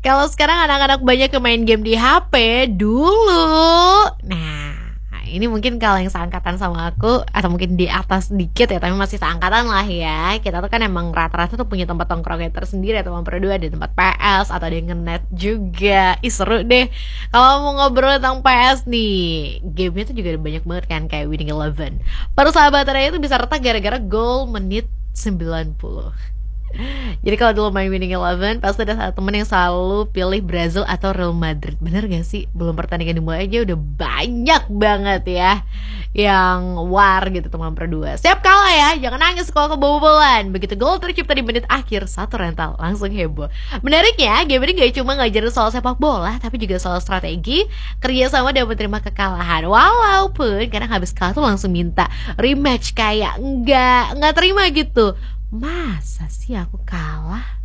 Kalau sekarang anak-anak banyak yang main game di HP dulu. Nah, ini mungkin kalau yang seangkatan sama aku atau mungkin di atas dikit ya, tapi masih seangkatan lah ya. Kita tuh kan emang rata-rata tuh punya tempat tongkrongnya tersendiri atau berdua di tempat PS atau di ngenet juga. Ih seru deh. Kalau mau ngobrol tentang PS nih, gamenya tuh juga ada banyak banget kan kayak Winning Eleven. Persahabatannya itu bisa retak gara-gara gol menit 90. Jadi kalau dulu main Winning Eleven pasti ada satu temen yang selalu pilih Brazil atau Real Madrid. Bener gak sih? Belum pertandingan dimulai aja udah banyak banget ya yang war gitu teman berdua. Siap kalah ya, jangan nangis kalau kebobolan. Begitu gol tercipta di menit akhir, satu rental langsung heboh. Menariknya, game ini gak cuma ngajarin soal sepak bola, tapi juga soal strategi, kerjasama dan menerima kekalahan. Walaupun kadang habis kalah tuh langsung minta rematch kayak nggak terima gitu. Masa sih aku kalah?